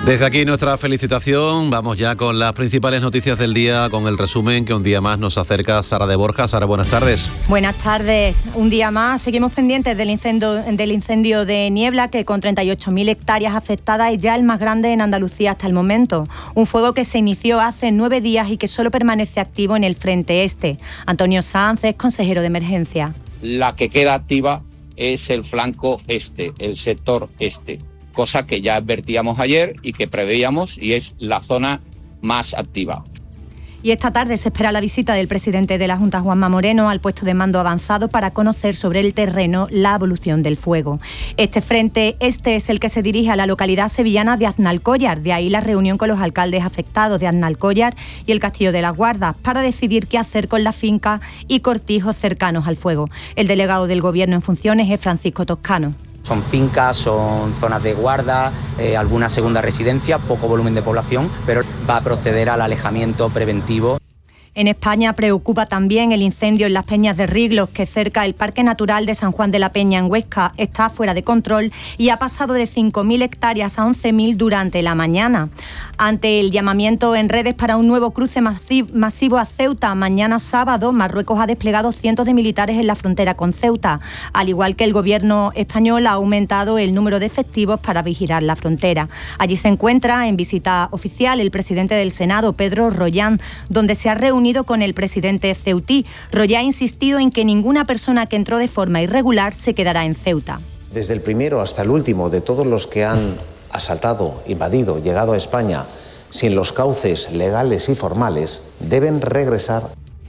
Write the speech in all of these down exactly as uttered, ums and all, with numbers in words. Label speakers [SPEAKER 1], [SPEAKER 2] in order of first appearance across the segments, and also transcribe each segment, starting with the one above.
[SPEAKER 1] Desde aquí nuestra felicitación. Vamos ya con las principales noticias del día, con el resumen que un día más nos acerca Sara de Borja. Sara, buenas tardes.
[SPEAKER 2] Buenas tardes. Un día más seguimos pendientes del incendio, del incendio de Niebla, que con treinta y ocho mil hectáreas afectadas es ya el más grande en Andalucía hasta el momento. Un fuego que se inició hace nueve días y que solo permanece activo en el frente este. Antonio Sanz es consejero de emergencia.
[SPEAKER 3] La que queda activa es el flanco este, el sector este, cosa que ya advertíamos ayer y que preveíamos, y es la zona más activa.
[SPEAKER 2] Y esta tarde se espera la visita del presidente de la Junta, Juanma Moreno, al puesto de mando avanzado para conocer sobre el terreno la evolución del fuego. Este frente este es el que se dirige a la localidad sevillana de Aznalcóllar, de ahí la reunión con los alcaldes afectados de Aznalcóllar y el Castillo de las Guardas para decidir qué hacer con las fincas y cortijos cercanos al fuego. El delegado del Gobierno en funciones es Francisco Toscano.
[SPEAKER 4] Son fincas, son zonas de guarda, eh, alguna segunda residencia, poco volumen de población, pero va a proceder al alejamiento preventivo.
[SPEAKER 2] En España preocupa también el incendio en las Peñas de Riglos, que cerca del Parque Natural de San Juan de la Peña en Huesca está fuera de control y ha pasado de cinco mil hectáreas a once mil durante la mañana. Ante el llamamiento en redes para un nuevo cruce masivo a Ceuta, mañana sábado, Marruecos ha desplegado cientos de militares en la frontera con Ceuta, al igual que el gobierno español ha aumentado el número de efectivos para vigilar la frontera. Allí se encuentra en visita oficial el presidente del Senado, Pedro Rollán, donde se ha reunido con el presidente ceutí. Rollán ha insistido en que ninguna persona que entró de forma irregular se quedará en Ceuta.
[SPEAKER 5] Desde el primero hasta el último de todos los que han asaltado, invadido, llegado a España sin los cauces legales y formales, deben regresar.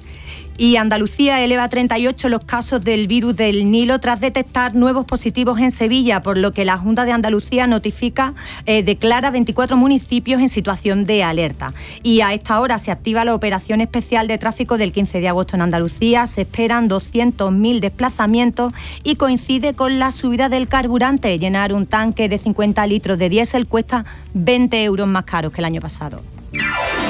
[SPEAKER 2] Y Andalucía eleva a treinta y ocho los casos del virus del Nilo tras detectar nuevos positivos en Sevilla, por lo que la Junta de Andalucía notifica, eh, declara veinticuatro municipios en situación de alerta. Y a esta hora se activa la operación especial de tráfico del quince de agosto en Andalucía. Se esperan doscientos mil desplazamientos y coincide con la subida del carburante. Llenar un tanque de cincuenta litros de diésel cuesta veinte euros más caro que el año pasado.